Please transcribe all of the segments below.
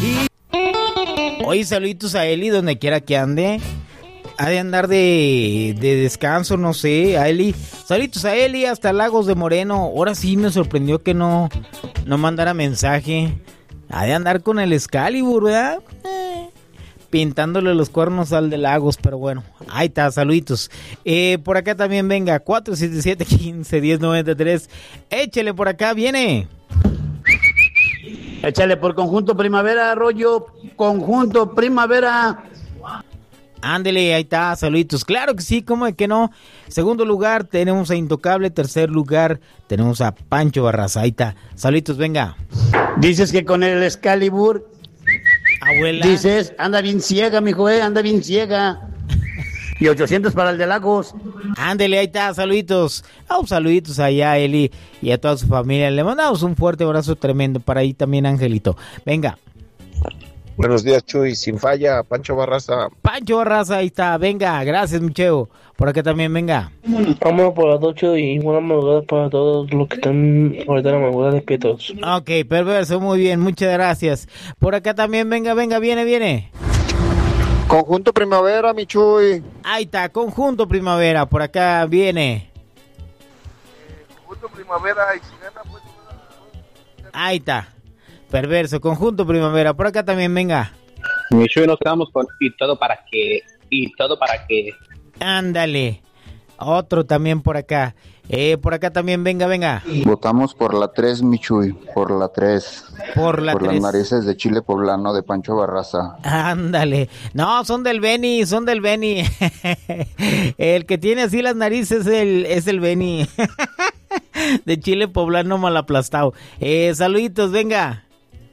Oye, saluditos a Eli, donde quiera que ande. Ha de andar de descanso, no sé, a Eli. Saluditos a Eli hasta Lagos de Moreno. Ahora sí me sorprendió que no mandara mensaje. Ha de andar con el Excalibur, ¿verdad? Pintándole los cuernos al de Lagos, pero bueno, ahí está, saluditos. Por acá también venga, 477-15-1093. Échele por acá, viene. Échale por Conjunto Primavera, Rollo, Conjunto Primavera. Ándele, ahí está, saluditos. Claro que sí, ¿cómo es que no? Segundo lugar tenemos a Intocable, tercer lugar tenemos a Pancho Barraza, ahí está, saluditos, venga. Dices que con el Excalibur, abuela. Dices, anda bien ciega, mijo, anda bien ciega. Y 800 para el de Lagos. Ándele, ahí está, saluditos. Saluditos allá a Eli y a toda su familia. Le mandamos un fuerte abrazo tremendo para ahí también, Angelito. Venga. Buenos días, Chuy, sin falla, Pancho Barraza. Pancho Barraza, ahí está, venga, gracias, Micheo. Por acá también, venga. Vamos por las 8 y buena madrugada para todos los que están ahorita en la madrugada de Pietos. Ok, perverso, muy bien, muchas gracias. Por acá también, venga, viene. Conjunto Primavera, mi Chuy. Ahí está, Conjunto Primavera, por acá viene. Conjunto Primavera, y si gana, pues... Ahí está. Perverso, Conjunto Primavera, por acá también, venga. Mi Chuy, nos quedamos con y todo para que. Ándale. Otro también por acá. Por acá también, venga. Votamos por la 3, mi Chuy, por la 3. Por la 3. Las narices de chile poblano de Pancho Barraza. Ándale. No, son del Beni. El que tiene así las narices es el Beni. De chile poblano mal aplastado. Saluditos, venga.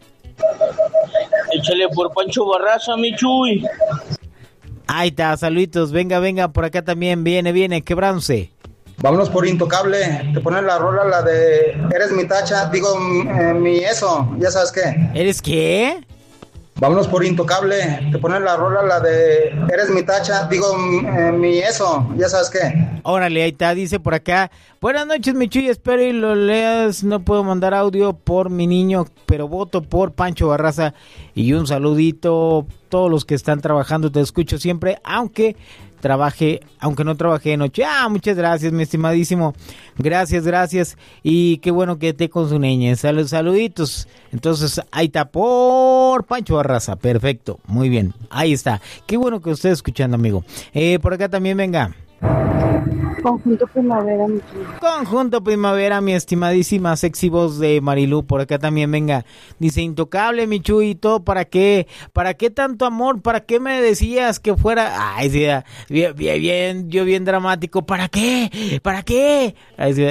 Échale por Pancho Barraza, mi Chuy. Ahí está, saluditos, venga, por acá también, viene, quebrándose. Vámonos por Intocable, te ponen la rola, la de Eres mi tacha, digo, mi eso, ya sabes qué. ¿Eres qué? Vámonos por Intocable, te ponen la rola, la de Eres mi tacha, digo, mi eso, ya sabes qué. Órale, ahí está, dice por acá. Buenas noches, mi Chuy, espero y lo leas. No puedo mandar audio por mi niño, pero voto por Pancho Barraza. Y un saludito, todos los que están trabajando, te escucho siempre, aunque no trabajé de noche. Muchas gracias, mi estimadísimo. Gracias. Y qué bueno que esté con su niña. Saluditos. Entonces, ahí está por Pancho Barraza. Perfecto. Muy bien. Ahí está. Qué bueno que esté escuchando, amigo. Por acá también, venga. Conjunto Primavera, mi Chuy. Conjunto Primavera, mi estimadísima sexy voz de Marilú. Por acá también, venga. Dice, Intocable, mi Chuy, ¿todo para qué? ¿Para qué tanto amor? ¿Para qué me decías que fuera? Ay, sí, bien dramático. ¿Para qué? Ay, sí,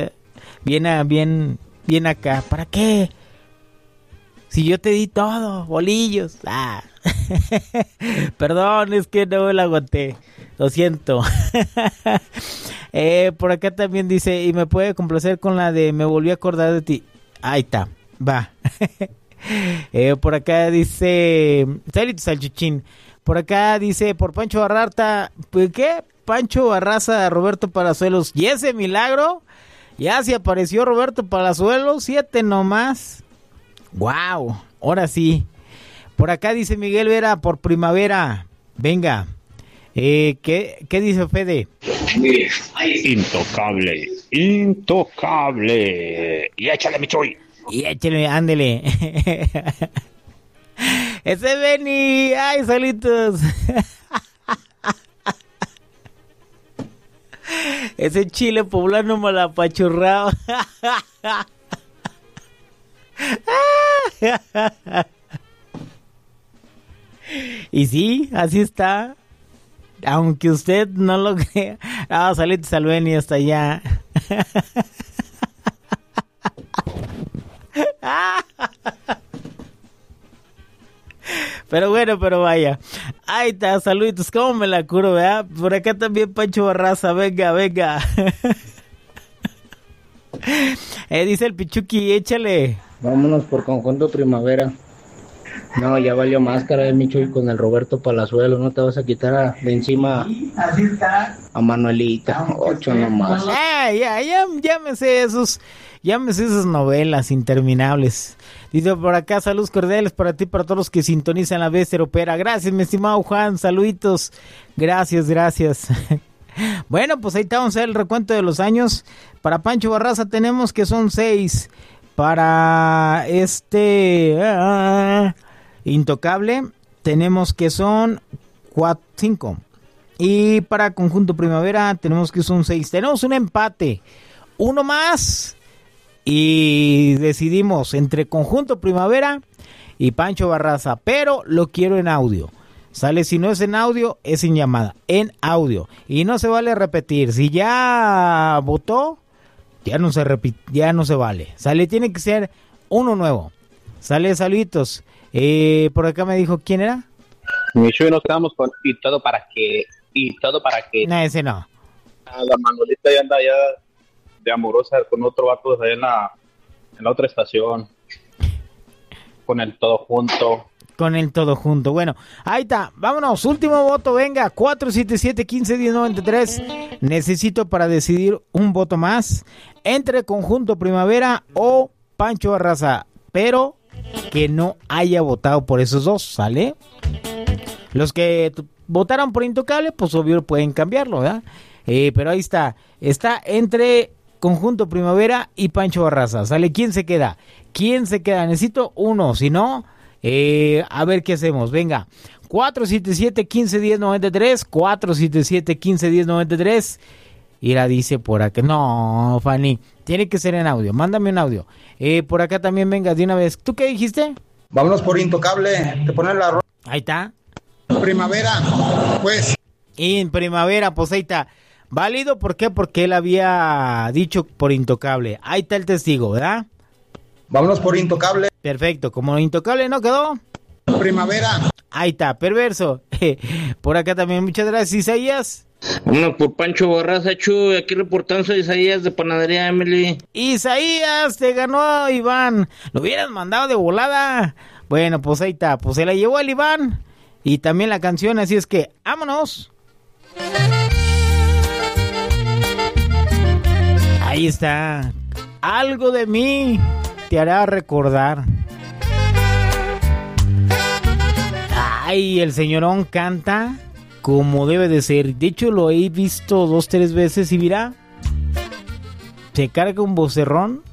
bien acá. ¿Para qué? Si yo te di todo, bolillos. Perdón, es que no me la aguanté. Lo siento. Por acá también dice, y me puede complacer con la de Me volví a acordar de ti. Ahí está, va. Por acá dice, Salito Salchichín. Por acá dice, por Pancho Barraza, ¿qué? Pancho Barraza, Roberto Palazuelos. ¿Y ese milagro? Ya se apareció Roberto Palazuelos, 7 nomás. Wow, ahora sí. Por acá dice Miguel Vera, por Primavera. Venga. ¿Qué dice Fede? Intocable. Y échale, mi Chuy. Y échale, ándele. Ese Beni. Ay, solitos. Ese chile poblano malapachurrado. Y sí, así está. Aunque usted no lo crea. Saludos al Beni hasta allá. Pero bueno, pero vaya. Ahí está, saluditos. ¿Cómo me la curo, verdad? Por acá también Pancho Barraza. Venga. Dice el Pichuki, échale. Vámonos por Conjunto Primavera. No, ya valió máscara, mi Chuy, con el Roberto Palazuelos. No te vas a quitar de encima a Manuelita. 8 nomás. Ya me sé Llámese esas novelas interminables. Dice por acá, saludos cordiales para ti, para todos los que sintonizan la Bestia Opera. Gracias, mi estimado Juan, saluditos. Gracias. Bueno, pues ahí está, vamos a ver el recuento de los años. Para Pancho Barraza tenemos que son 6. Para Intocable tenemos que son 5. Y para Conjunto Primavera tenemos que son 6. Tenemos un empate, uno más. Y decidimos entre Conjunto Primavera y Pancho Barraza. Pero lo quiero en audio. Sale, si no es en audio, es en llamada. En audio. Y no se vale repetir. Si ya votó, ya no se vale. Sale, tiene que ser uno nuevo. Sale, saluditos. Por acá me dijo, ¿quién era? Mi Chuy, nos quedamos con y todo para que. No, ese no. La Manolita ya anda ya de amorosa con otro vato allá en la otra estación. Con el todo junto. Bueno, ahí está. Vámonos. Último voto. Venga. 477-1510-93. Necesito para decidir un voto más. Entre Conjunto Primavera o Pancho Barraza. Pero que no haya votado por esos dos. ¿Sale? Los que votaron por Intocable, pues obvio pueden cambiarlo, ¿verdad? Pero ahí está. Está entre Conjunto Primavera y Pancho Barraza. ¿Sale? ¿Quién se queda? Necesito uno. Si no, a ver qué hacemos. Venga. 477-1510-93. 477-1510-93. Y la dice por acá. No, Fanny. Tiene que ser en audio. Mándame un audio. Por acá también venga de una vez. ¿Tú qué dijiste? Vámonos por Intocable. Te ponen la ahí está. Primavera, pues. Y en Primavera, pues ahí está. Válido, ¿por qué? Porque él había dicho por Intocable. Ahí está el testigo, ¿verdad? Vámonos por Intocable. Perfecto, como Intocable no quedó. Primavera. Ahí está, perverso. Por acá también, muchas gracias, Isaías. Vámonos por Pancho Barraza, Chuy. Aquí reportando Isaías de Panadería Emily. Isaías, te ganó Iván. Lo hubieras mandado de volada. Bueno, pues ahí está. Pues se la llevó el Iván. Y también la canción, así es que, ¡vámonos! Ahí está. Algo de mí te hará recordar. Ay, el señorón canta como debe de ser. De hecho, lo he visto 2-3 veces y mira, se carga un vocerrón